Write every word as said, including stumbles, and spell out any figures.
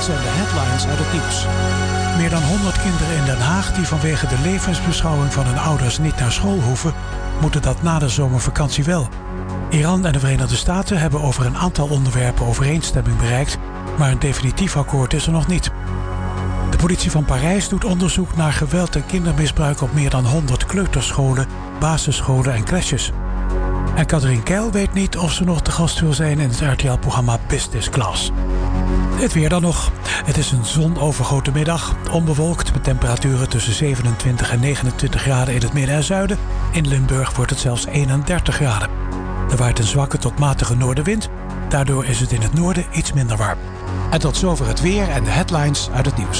Dit zijn de headlines uit het nieuws. Meer dan honderd kinderen in Den Haag die vanwege de levensbeschouwing van hun ouders niet naar school hoeven, moeten dat na de zomervakantie wel. Iran en de Verenigde Staten hebben over een aantal onderwerpen overeenstemming bereikt, maar een definitief akkoord is er nog niet. De politie van Parijs doet onderzoek naar geweld en kindermisbruik op meer dan honderd kleuterscholen, basisscholen en crèches. En Catherine Keil weet niet of ze nog te gast wil zijn in het R T L-programma Business Class. Het weer dan nog. Het is een zonovergoten middag. Onbewolkt met temperaturen tussen zevenentwintig en negenentwintig graden in het midden en zuiden. In Limburg wordt het zelfs eenendertig graden. Er waait een zwakke tot matige noordenwind. Daardoor is het in het noorden iets minder warm. En tot zover het weer en de headlines uit het nieuws.